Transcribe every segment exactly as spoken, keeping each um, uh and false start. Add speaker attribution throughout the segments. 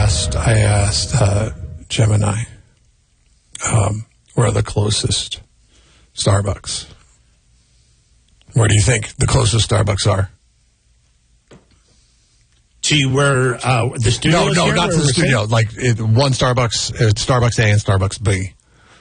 Speaker 1: asked, I asked uh, Gemini, um, where are the closest Starbucks? Where do you think the closest Starbucks are?
Speaker 2: To where uh, the studio
Speaker 1: No,
Speaker 2: is
Speaker 1: no,
Speaker 2: here,
Speaker 1: not to the studio. Saying? Like it, one Starbucks, it's Starbucks A and Starbucks B.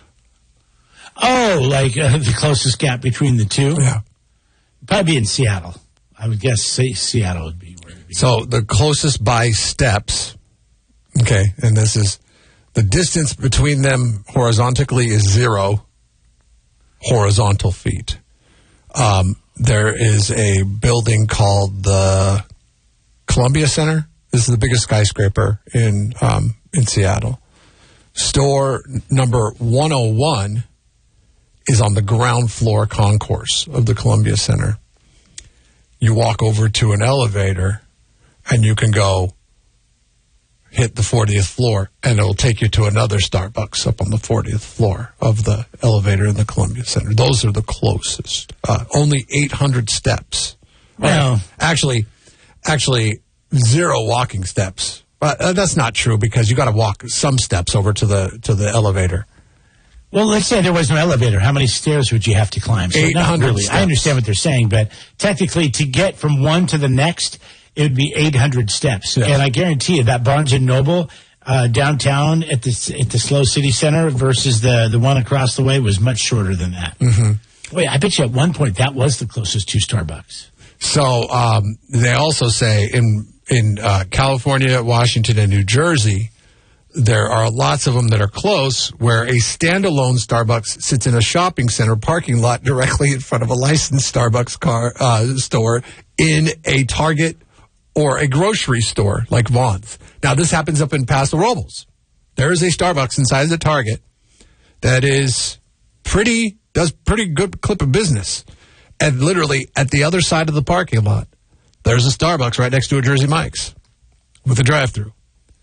Speaker 2: Oh, like uh, the closest gap between the two?
Speaker 1: Yeah.
Speaker 2: Probably in Seattle. I would guess say Seattle would be where it would be.
Speaker 1: So the closest by steps, okay, and this is, the distance between them horizontally is zero horizontal feet. Um, there is a building called the Columbia Center. This is the biggest skyscraper in um, in Seattle. Store number one oh one is on the ground floor concourse of the Columbia Center. You walk over to an elevator, and you can go hit the fortieth floor, and it'll take you to another Starbucks up on the fortieth floor of the elevator in the Columbia Center. Those are the closest. Uh, only eight hundred steps.
Speaker 2: Well,
Speaker 1: right. actually, actually, zero walking steps. But uh, that's not true because you got to walk some steps over to the to the elevator.
Speaker 2: Well, let's say there was no elevator. How many stairs would you have to climb? So
Speaker 1: eight hundred
Speaker 2: really.
Speaker 1: steps.
Speaker 2: I understand what they're saying, but technically to get from one to the next, it would be eight hundred steps.
Speaker 1: Yes.
Speaker 2: And I guarantee you that Barnes and Noble uh, downtown at the at the Slow City Center versus the, the one across the way was much shorter than that.
Speaker 1: Mm-hmm.
Speaker 2: Wait, I bet you at one point that was the closest to Starbucks.
Speaker 1: So um, they also say in in uh, California, Washington, and New Jersey, there are lots of them that are close where a standalone Starbucks sits in a shopping center parking lot directly in front of a licensed Starbucks car uh, store in a Target or a grocery store like Vons. Now, this happens up in Paso Robles. There is a Starbucks inside the Target that is pretty, does pretty good clip of business. And literally at the other side of the parking lot, there's a Starbucks right next to a Jersey Mike's with a drive-thru.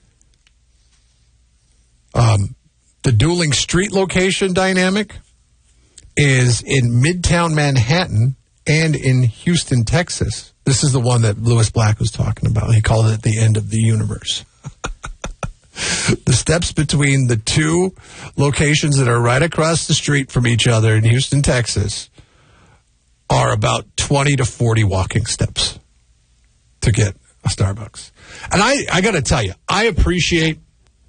Speaker 1: Um, the dueling street location dynamic is in Midtown Manhattan and in Houston, Texas. This is the one that Lewis Black was talking about. He called it the end of the universe. The steps between the two locations that are right across the street from each other in Houston, Texas, are about twenty to forty walking steps to get a Starbucks. And I, I got to tell you, I appreciate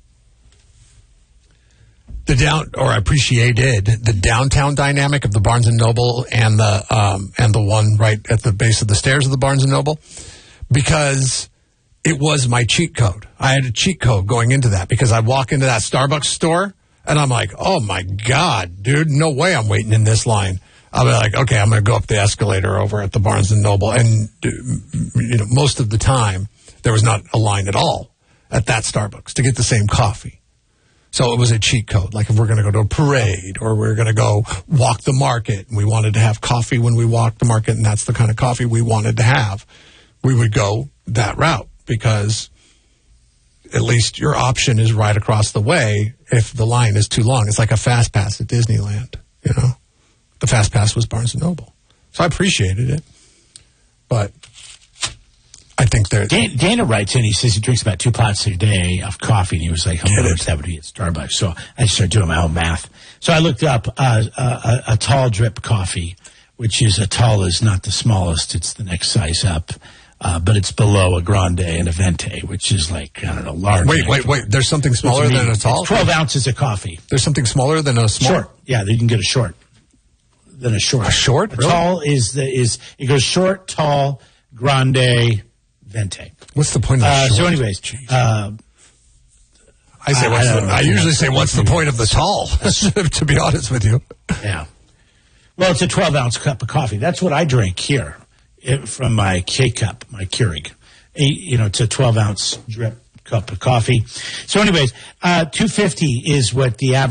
Speaker 1: the down, or I appreciated the downtown dynamic of the Barnes and Noble and the um, and the one right at the base of the stairs of the Barnes and Noble, because it was my cheat code. I had a cheat code going into that because I'd walk into that Starbucks store and I'm like, oh my God, dude, no way I'm waiting in this line. I'll be like, okay, I'm going to go up the escalator over at the Barnes and Noble. And, you know, most of the time, there was not a line at all at that Starbucks to get the same coffee. So it was a cheat code. Like if we're going to go to a parade or we're going to go walk the market and we wanted to have coffee when we walked the market and that's the kind of coffee we wanted to have, we would go that route because at least your option is right across the way if the line is too long. It's like a fast pass at Disneyland, you know. The Fast Pass was Barnes and Noble. So I appreciated it. But I think there...
Speaker 2: Dan, Dana writes in, he says he drinks about two pots a day of coffee, and he was like, how much that would be at Starbucks? So I started doing my own math. So I looked up uh, a, a tall drip coffee, which is a tall is not the smallest, it's the next size up. Uh, but it's below a grande and a venti, which is like, I don't know, large.
Speaker 1: Wait, wait, wait. There's something smaller than a tall?
Speaker 2: It's twelve ounces of coffee.
Speaker 1: There's something smaller than a small?
Speaker 2: Short. Yeah, you can get a short. Than a short.
Speaker 1: A short?
Speaker 2: A
Speaker 1: really?
Speaker 2: Tall is the is it goes short, tall, grande, venti.
Speaker 1: What's the point of the
Speaker 2: uh,
Speaker 1: short?
Speaker 2: So, anyways, uh,
Speaker 1: I say, what's
Speaker 2: I,
Speaker 1: the,
Speaker 2: I,
Speaker 1: I usually say, what's the point of the tall? To be honest with you.
Speaker 2: Yeah. Well, it's a twelve ounce cup of coffee. That's what I drink here it, from my K cup, my Keurig. A, you know, it's a twelve ounce drip cup of coffee. So, anyways, uh, two fifty is what the average.